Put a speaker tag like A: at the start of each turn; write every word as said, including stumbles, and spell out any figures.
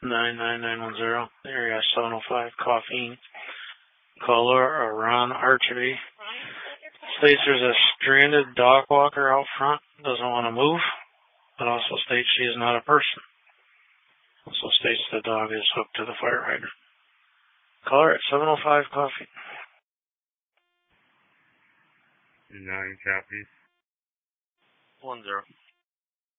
A: nine nine nine one zero, area seven oh five, caffeine. Caller, Ron Archery. States there's a stranded dog walker out front, doesn't want to move, but also states she is not a person. Also states the dog is hooked to the fire hydrant. Caller at seven oh five, coffee.
B: Nine copies.
A: One zero.